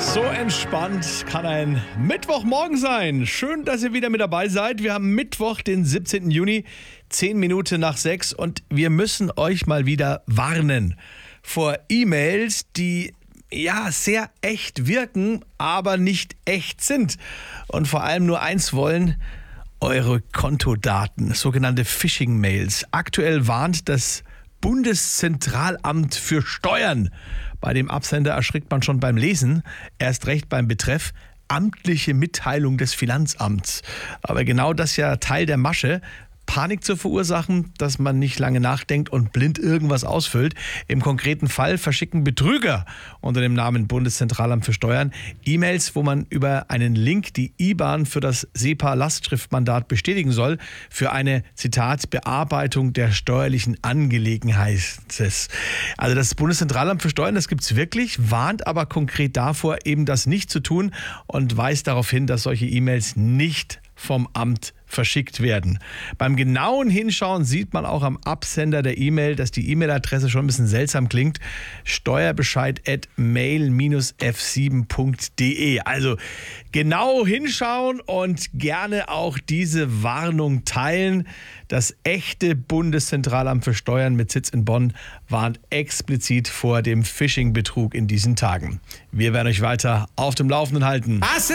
So entspannt kann ein Mittwochmorgen sein. Schön, dass ihr wieder mit dabei seid. Wir haben Mittwoch, den 17. Juni, 10 Minuten nach 6 und wir müssen euch mal wieder warnen vor E-Mails, die sehr echt wirken, aber nicht echt sind. Und vor allem nur eins wollen: eure Kontodaten, sogenannte Phishing-Mails. Aktuell warnt das Bundeszentralamt für Steuern. Bei dem Absender erschrickt man schon beim Lesen, erst recht beim Betreff amtliche Mitteilung des Finanzamts. Aber genau das ist ja Teil der Masche. Panik zu verursachen, dass man nicht lange nachdenkt und blind irgendwas ausfüllt. Im konkreten Fall verschicken Betrüger unter dem Namen Bundeszentralamt für Steuern E-Mails, wo man über einen Link die IBAN für das SEPA-Lastschriftmandat bestätigen soll für eine, Zitat, Bearbeitung der steuerlichen Angelegenheiten. Also das Bundeszentralamt für Steuern, das gibt es wirklich, warnt aber konkret davor, eben das nicht zu tun und weist darauf hin, dass solche E-Mails nicht vom Amt verschickt werden. Beim genauen Hinschauen sieht man auch am Absender der E-Mail, dass die E-Mail-Adresse schon ein bisschen seltsam klingt. steuerbescheid@mail-f7.de. Also genau hinschauen und gerne auch diese Warnung teilen. Das echte Bundeszentralamt für Steuern mit Sitz in Bonn warnt explizit vor dem Phishing-Betrug in diesen Tagen. Wir werden euch weiter auf dem Laufenden halten.